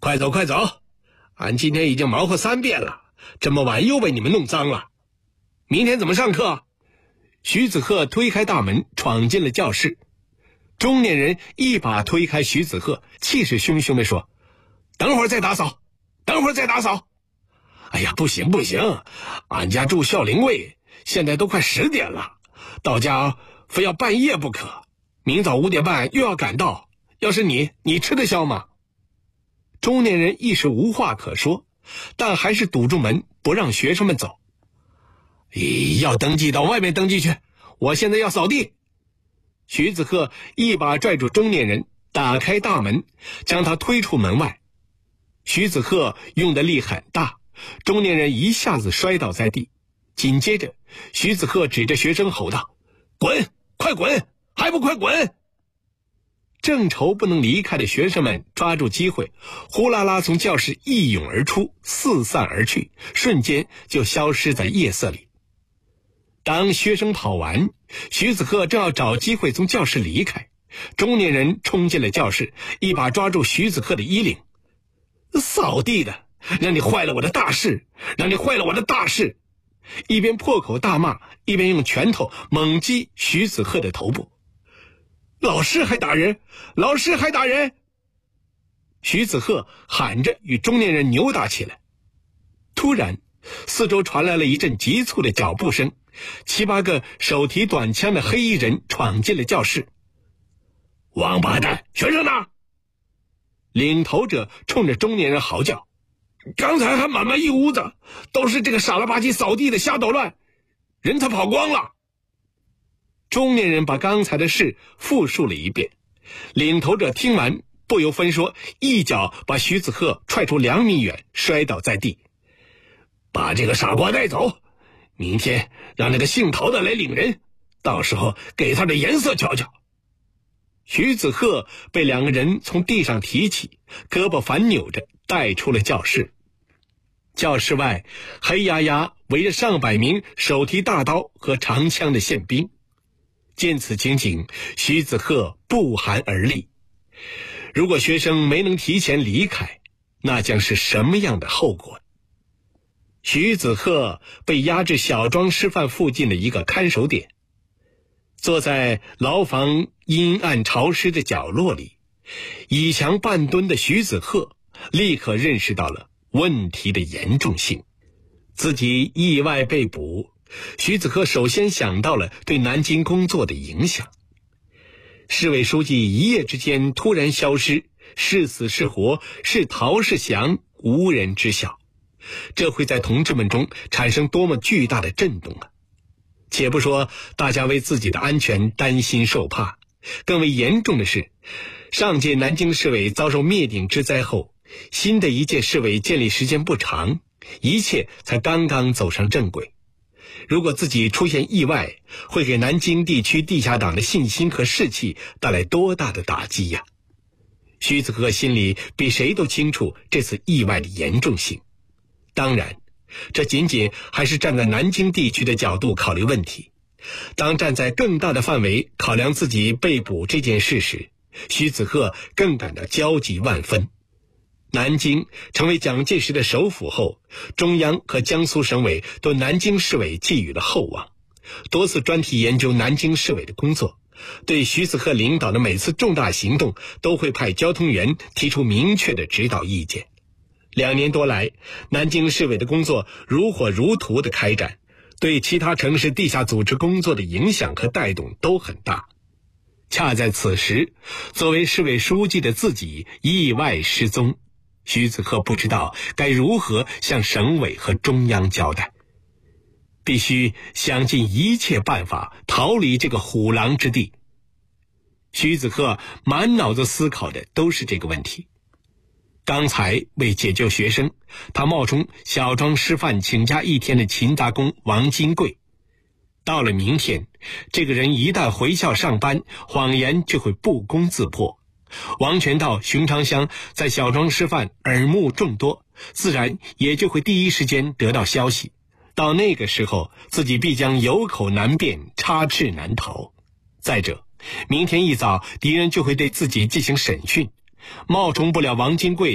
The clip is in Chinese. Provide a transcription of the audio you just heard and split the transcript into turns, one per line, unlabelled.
快走快走，俺今天已经忙活3遍了，这么晚又被你们弄脏了。明天怎么上课？徐子鹤推开大门闯进了教室。中年人一把推开徐子鹤，气势汹汹地说：等会儿再打扫，等会儿再打扫。哎呀，不行不行，俺家住孝陵卫，现在都快10点了，到家非要半夜不可，明早5点半又要赶到，要是你吃得消吗？中年人一时无话可说，但还是堵住门不让学生们走。要登记到外面登记去，我现在要扫地。徐子鹤一把拽住中年人，打开大门，将他推出门外。徐子鹤用的力很大，中年人一下子摔倒在地。紧接着，徐子鹤指着学生吼道：滚，快滚，还不快滚！正愁不能离开的学生们抓住机会，呼啦啦从教室一涌而出，四散而去，瞬间就消失在夜色里。当学生跑完，徐子鹤正要找机会从教室离开，中年人冲进了教室，一把抓住徐子鹤的衣领：扫地的，让你坏了我的大事，让你坏了我的大事！一边破口大骂，一边用拳头猛击徐子鹤的头部。老师还打人，老师还打人！徐子鹤喊着与中年人扭打起来。突然，四周传来了一阵急促的脚步声，7、8个手提短枪的黑衣人闯进了教室。王八蛋，学生呢？领头者冲着中年人嚎叫：刚才还满一屋子，都是这个傻了吧唧扫地的瞎捣乱，人他跑光了。中年人把刚才的事复述了一遍，领头者听完不由分说，一脚把徐子鹤踹出2米远，摔倒在地。把这个傻瓜带走，明天让那个姓陶的来领人，到时候给他的颜色瞧瞧。徐子鹤被2个人从地上提起，胳膊反扭着带出了教室。教室外黑压压围着上百名手提大刀和长枪的宪兵。见此情景，徐子鹤不寒而栗。如果学生没能提前离开，那将是什么样的后果？徐子鹤被押至小庄师范附近的一个看守点。坐在牢房阴暗潮湿的角落里，以强半蹲的徐子鹤立刻认识到了问题的严重性。自己意外被捕，徐子鹤首先想到了对南京工作的影响。市委书记一夜之间突然消失，是死是活，是逃是降，无人知晓。这会在同志们中产生多么巨大的震动啊！且不说大家为自己的安全担心受怕，更为严重的是，上届南京市委遭受灭顶之灾后，新的一届市委建立时间不长，一切才刚刚走上正轨。如果自己出现意外，会给南京地区地下党的信心和士气带来多大的打击呀！徐子鹤心里比谁都清楚这次意外的严重性。当然，这仅仅还是站在南京地区的角度考虑问题。当站在更大的范围考量自己被捕这件事时，徐子鹤更感到焦急万分。南京成为蒋介石的首府后，中央和江苏省委对南京市委寄予了厚望，多次专题研究南京市委的工作，对徐子鹤领导的每次重大行动都会派交通员提出明确的指导意见。2年多来，南京市委的工作如火如荼的开展，对其他城市地下组织工作的影响和带动都很大。恰在此时，作为市委书记的自己意外失踪，徐子鹤不知道该如何向省委和中央交代，必须想尽一切办法逃离这个虎狼之地。徐子鹤满脑子思考的都是这个问题。刚才为解救学生，他冒充小庄师范请假1天的勤杂工王金贵。到了明天，这个人一旦回校上班，谎言就会不攻自破。王全道、熊长香在小庄师范耳目众多，自然也就会第一时间得到消息。到那个时候，自己必将有口难辩，插翅难逃。再者，明天一早敌人就会对自己进行审讯，冒充不了王金贵